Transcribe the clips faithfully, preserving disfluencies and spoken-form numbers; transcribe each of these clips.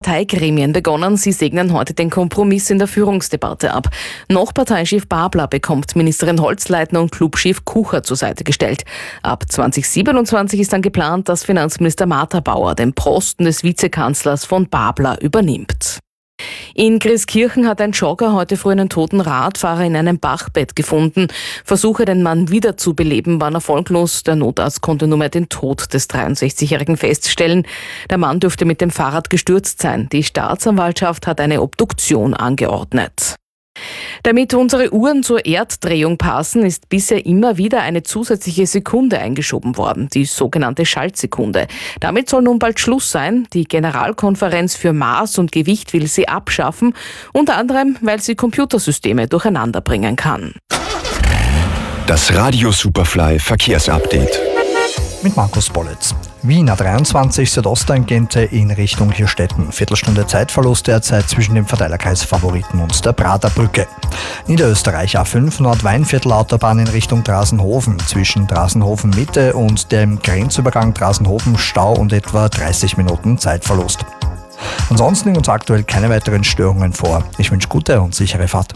Parteigremien begonnen. Sie segnen heute den Kompromiss in der Führungsdebatte ab. Noch Parteichef Babler bekommt Ministerin Holzleitner und Clubchef Kucher zur Seite gestellt. Ab zwanzig siebenundzwanzig ist dann geplant, dass Finanzminister Martha Bauer den Posten des Vizekanzlers von Babler übernimmt. In Grieskirchen hat ein Jogger heute früh einen toten Radfahrer in einem Bachbett gefunden. Versuche, den Mann wiederzubeleben, waren erfolglos. Der Notarzt konnte nur mehr den Tod des dreiundsechzigjährigen feststellen. Der Mann dürfte mit dem Fahrrad gestürzt sein. Die Staatsanwaltschaft hat eine Obduktion angeordnet. Damit unsere Uhren zur Erddrehung passen, ist bisher immer wieder eine zusätzliche Sekunde eingeschoben worden, die sogenannte Schaltsekunde. Damit soll nun bald Schluss sein. Die Generalkonferenz für Maß und Gewicht will sie abschaffen, unter anderem, weil sie Computersysteme durcheinander bringen kann. Das Radio Superfly Verkehrsupdate. Mit Markus Bollitz. Wien A dreiundzwanzig Südosttangente in Richtung Hirstetten. Viertelstunde Zeitverlust derzeit zwischen dem Verteilerkreis Favoriten und der Praterbrücke. Niederösterreich A fünf Nordweinviertel Autobahn in Richtung Drasenhofen. Zwischen Drasenhofen Mitte und dem Grenzübergang Drasenhofen Stau und etwa dreißig Minuten Zeitverlust. Ansonsten liegen uns aktuell keine weiteren Störungen vor. Ich wünsche gute und sichere Fahrt.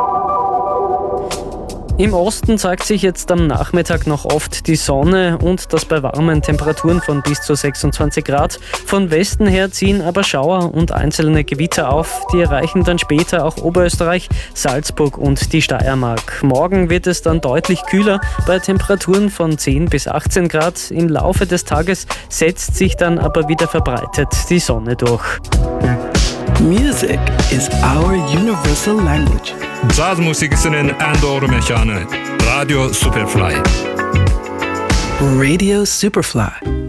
Im Osten zeigt sich jetzt am Nachmittag noch oft die Sonne und das bei warmen Temperaturen von bis zu sechsundzwanzig Grad. Von Westen her ziehen aber Schauer und einzelne Gewitter auf. Die erreichen dann später auch Oberösterreich, Salzburg und die Steiermark. Morgen wird es dann deutlich kühler bei Temperaturen von zehn bis achtzehn Grad. Im Laufe des Tages setzt sich dann aber wieder verbreitet die Sonne durch. Music is our universal language. Jazzmusikisen Andor Mechane. Radio Superfly. Radio Superfly.